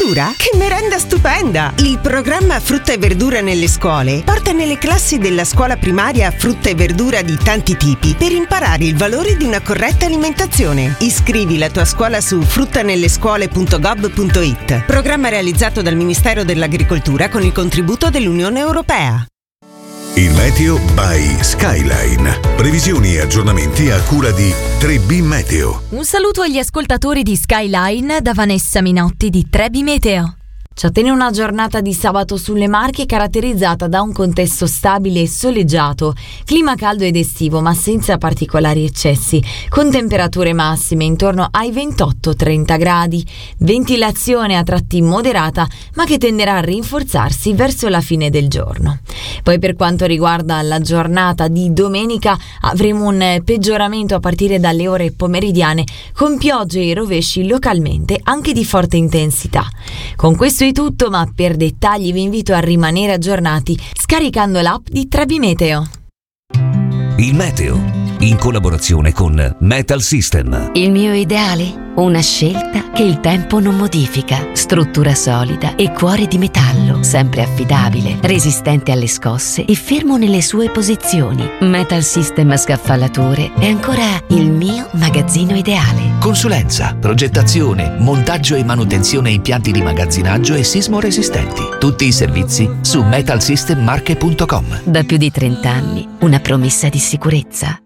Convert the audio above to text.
verdura? Che merenda stupenda! Il programma Frutta e Verdura nelle scuole porta nelle classi della scuola primaria frutta e verdura di tanti tipi per imparare il valore di una corretta alimentazione. Iscrivi la tua scuola su fruttanellescuole.gov.it. Programma realizzato dal Ministero dell'Agricoltura con il contributo dell'Unione Europea. Il meteo by Skyline. Previsioni e aggiornamenti a cura di 3B Meteo. Un saluto agli ascoltatori di Skyline da Vanessa Minotti di 3B Meteo. Ci attende una giornata di sabato sulle Marche caratterizzata da un contesto stabile e soleggiato, clima caldo ed estivo ma senza particolari eccessi, con temperature massime intorno ai 28-30 gradi, ventilazione a tratti moderata ma che tenderà a rinforzarsi verso la fine del giorno. Poi per quanto riguarda la giornata di domenica avremo un peggioramento a partire dalle ore pomeridiane con piogge e rovesci localmente anche di forte intensità. Con questo è tutto, ma per dettagli vi invito a rimanere aggiornati scaricando l'app di 3B Meteo. Il meteo in collaborazione con Metal System. Il mio ideale? Una scelta che il tempo non modifica. Struttura solida e cuore di metallo, sempre affidabile, resistente alle scosse e fermo nelle sue posizioni. Metal System Scaffalature è ancora il mio magazzino ideale. Consulenza, progettazione, montaggio e manutenzione impianti di magazzinaggio e sismo resistenti. Tutti i servizi su metalsystemmarche.com. Da più di 30 anni, una promessa di sicurezza.